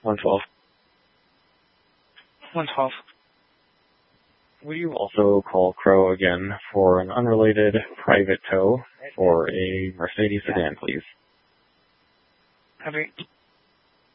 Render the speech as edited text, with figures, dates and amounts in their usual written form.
112. 112. Will you also call Crow again for an unrelated private tow for a Mercedes sedan, please? Copy.